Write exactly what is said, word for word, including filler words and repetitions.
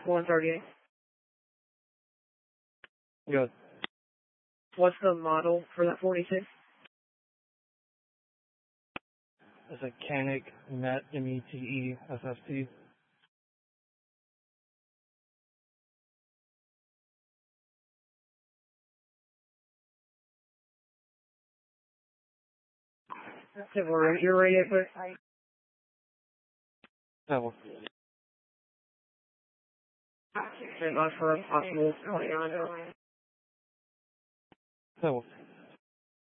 one thirty-eight. Good. What's the model for that forty-six? It's a Canic Met M E T E S S T. Your radio, please. Civil. Not for a possible. Civil.